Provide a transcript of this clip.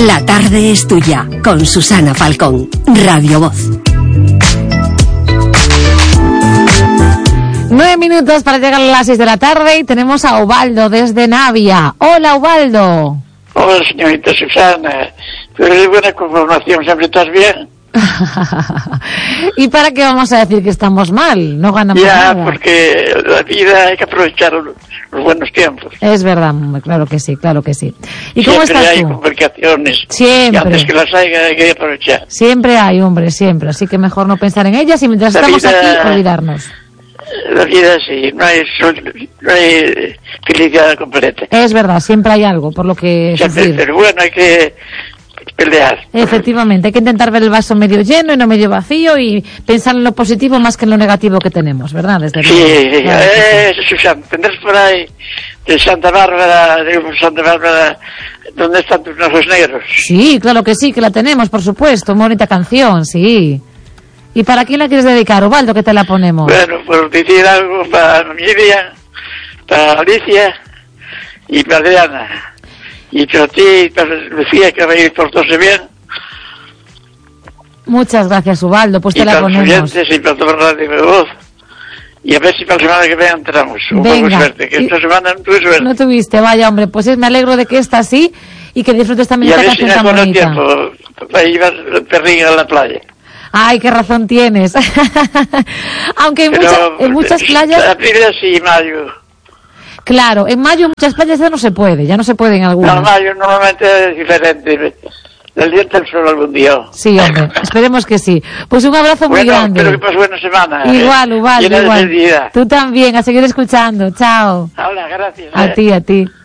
La tarde es tuya, con Susana Falcón, Radio Voz. 9 minutos para llegar a las 6 de la tarde y tenemos a Ubaldo desde Navia. Hola, Ubaldo. Hola, señorita Susana. Pero es buena conformación, ¿siempre estás bien? ¿Y para qué vamos a decir que estamos mal? No ganamos nada. Ya, porque la vida hay que aprovechar los buenos tiempos. Es verdad, claro que sí, claro que sí. ¿Y cómo estás tú? Siempre hay complicaciones. Siempre. Y antes que las haya hay que aprovechar. Siempre hay, hombre, siempre. Así que mejor no pensar en ellas y mientras estamos aquí, olvidarnos. La vida sí, no hay felicidad completa. Es verdad, siempre hay algo por lo que sufrir. Pero bueno, hay que pelear. Efectivamente, hay que intentar ver el vaso medio lleno y no medio vacío y pensar en lo positivo más que en lo negativo que tenemos, ¿verdad? Desde sí, claro, Susana, tendrás por ahí de Santa Bárbara, ¿dónde están tus ojos negros? Sí, claro que sí, que la tenemos, por supuesto, muy bonita canción, sí. ¿Y para quién la quieres dedicar, Ubaldo, que te la ponemos? Bueno, por decir algo para Miriam, para Alicia y para Adriana. Y para ti, para Lucía, que vais portarse bien. Muchas gracias, Ubaldo, pues te la ponemos. Y para los oyentes y para toda la radio de Voz. Y a ver si para la semana que viene entramos. Un poco de suerte, que esta semana no tuve suerte. No tuviste, vaya hombre, pues me alegro de que esta así y que disfrutes también esta canción tan bonita. Y a ver si me acuerdo tiempo, para ir a perrín a la playa. Ay, qué razón tienes. Aunque en muchas playas... Abril sí, mayo. Claro, en mayo en muchas playas ya no se puede en algunas. No, mayo normalmente es diferente. El día del sol algún día. Sí, hombre, esperemos que sí. Pues un abrazo muy grande. Espero que pases buena semana. Igual, Ubaldo, igual. De Tú también, a seguir escuchando. Chao. Hola, gracias. A ti.